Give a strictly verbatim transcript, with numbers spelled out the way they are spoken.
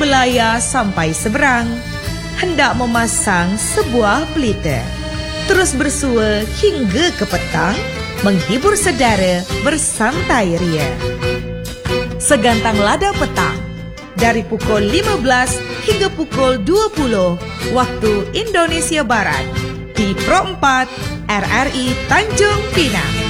Belaya sampai seberang, hendak memasang sebuah pelita. Terus bersua hingga ke petang, menghibur saudara bersantai ria. Segantang lada petang, dari pukul lima belas hingga pukul dua puluh waktu Indonesia Barat, di Pro empat R R I Tanjung Pinang.